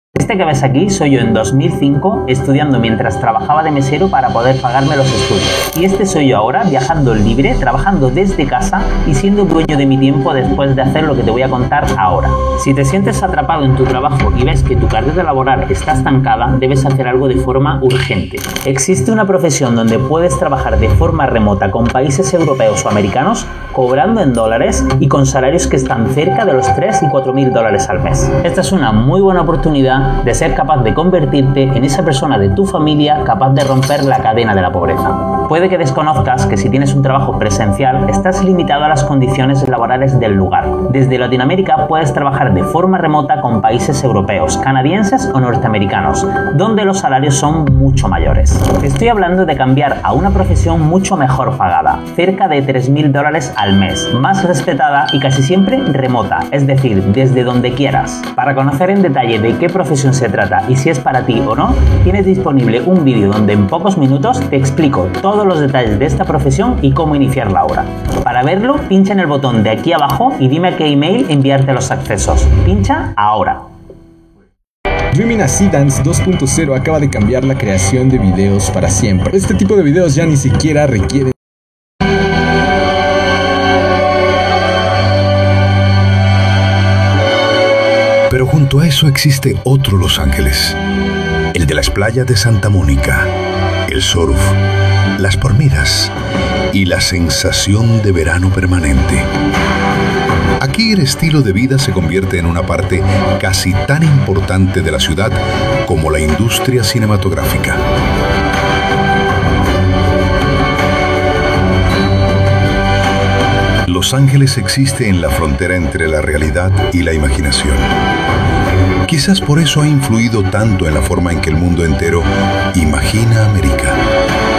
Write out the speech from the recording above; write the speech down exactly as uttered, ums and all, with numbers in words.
Este que ves aquí soy yo en dos mil cinco estudiando mientras trabajaba de mesero para poder pagarme los estudios. Y este soy yo ahora viajando libre, trabajando desde casa y siendo dueño de mi tiempo después de hacer lo que te voy a contar ahora. Si te sientes atrapado en tu trabajo y ves que tu carrera laboral está estancada, debes hacer algo de forma urgente. Existe una profesión donde puedes trabajar de forma remota con países europeos o americanos, cobrando en dólares y con salarios que están cerca de los tres y cuatro mil dólares al mes. Esta es una muy buena oportunidad de ser capaz de convertirte en esa persona de tu familia capaz de romper la cadena de la pobreza. Puede que desconozcas que si tienes un trabajo presencial estás limitado a las condiciones laborales del lugar. Desde Latinoamérica puedes trabajar de forma remota con países europeos, canadienses o norteamericanos, donde los salarios son mucho mayores. Estoy hablando de cambiar a una profesión mucho mejor pagada, cerca de tres mil dólares al mes, más respetada y casi siempre remota, es decir, desde donde quieras. Para conocer en detalle de qué profesión se trata y si es para ti o no, tienes disponible un vídeo donde en pocos minutos te explico todos los detalles de esta profesión y cómo iniciarla ahora. Para verlo, pincha en el botón de aquí abajo y dime a qué email enviarte los accesos. Pincha ahora. Dreaming Así Dance dos punto cero acaba de cambiar la creación de videos para siempre. Este tipo de videos ya ni siquiera requieren Pero junto a eso existe otro Los Ángeles, el de las playas de Santa Mónica, el surf, las palmeras y la sensación de verano permanente. Aquí el estilo de vida se convierte en una parte casi tan importante de la ciudad como la industria cinematográfica. Los Ángeles existe en la frontera entre la realidad y la imaginación. Quizás por eso ha influido tanto en la forma en que el mundo entero imagina América.